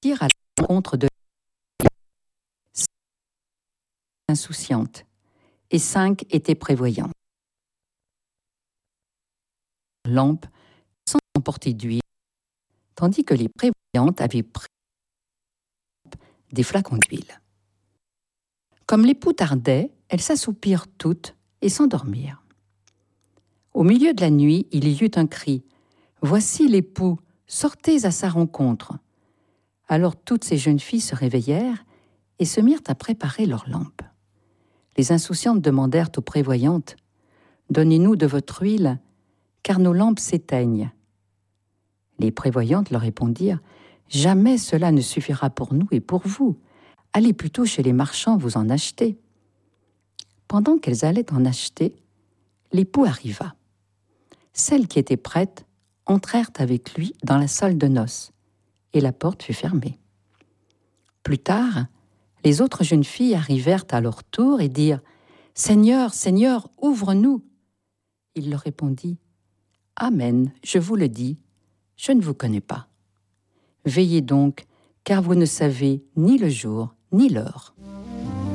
à la rencontre de insouciantes, et 5 étaient prévoyantes. Lampe sans emporter d'huile, tandis que les prévoyantes avaient pris des flacons d'huile. Comme l'époux tardait, elles s'assoupirent toutes et s'endormirent. Au milieu de la nuit, il y eut un cri. « Voici l'époux, sortez à sa rencontre !» Alors toutes ces jeunes filles se réveillèrent et se mirent à préparer leurs lampes. Les insouciantes demandèrent aux prévoyantes « Donnez-nous de votre huile, car nos lampes s'éteignent. » Les prévoyantes leur répondirent « Jamais cela ne suffira pour nous et pour vous. Allez plutôt chez les marchands vous en acheter. » Pendant qu'elles allaient en acheter, l'époux arriva. Celles qui étaient prêtes entrèrent avec lui dans la salle de noces, et la porte fut fermée. Plus tard, les autres jeunes filles arrivèrent à leur tour et dirent « Seigneur, Seigneur, ouvre-nous !» Il leur répondit « Amen, je vous le dis, je ne vous connais pas. Veillez donc, car vous ne savez ni le jour ni l'heure. »